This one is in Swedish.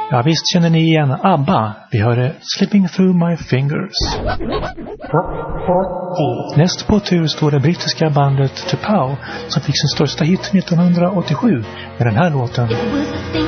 Ja, visst känner ni igen ABBA. Vi hörde Slipping Through My Fingers. Näst på tur står det brittiska bandet T'Pau som fick sin största hit 1987 med den här låten.